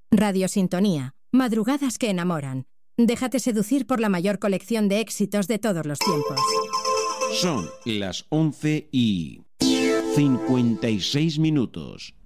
Radio Sintonía. Madrugadas que enamoran. Déjate seducir por la mayor colección de éxitos de todos los tiempos. Son las 11:56.